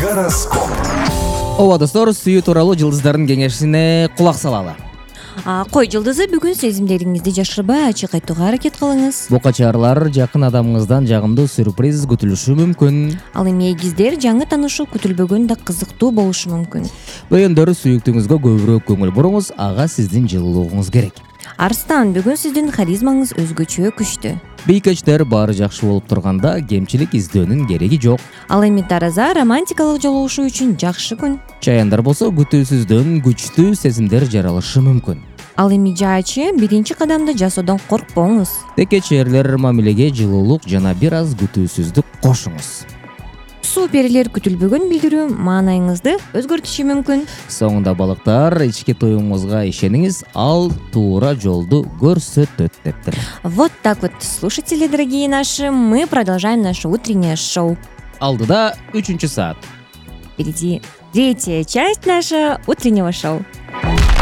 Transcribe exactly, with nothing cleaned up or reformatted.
Гороскоп. Ооба достор, сүйүү тууралуу жылдыздардын кеңешине кулак салалы. Кой жылдызы, бүгүн сезимдериңизди жашырбай ачык айтууга аракет кылыңыз. Бука чыгаарлар жакын адамыңыздан жагымдуу сюрприз күтүлүшү мүмкүн. Ал эми эгиздер, жаңы таанышуу күтүлбөгөн да кызыктуу болушу мүмкүн. Бөйөндөр, сүйүктүүңүзгө көбүрөөк көңүл буруңуз, ага сиздин жылуулугуңуз керек. Арстан, бүгүн сиздин харизмаңыз өзгөчө күчтүү. Бийкечтер, баары жакшы болуп турганда кемчилик издөөнүн кереги жок. Ал эми Тараза, романтикалык жолугушуу үчүн жакшы күн. Чаяндар болсо, күтүүсүздөн күчтүү сезимдер жаралышы мүмкүн. Ал эми Жаачы, биринчи кадамды жасоодон коркпоңуз. Текечерлер, мамилеге жылуулук жана бир аз күтүүсүздүк кошуңуз. Суу перилер, күтүлбөгөн билдирүү маанайыңызды өзгөртүшү мүмкүн. Соңунда балыктар, ички туюмуңузга ишениңиз, ал туура жолду көрсөтөт дептир. Вот так вот, слушатели дорогие наши, мы продолжаем наше утреннее шоу. Алдыда үчүнчү саат. Впереди третья часть нашего утреннего шоу.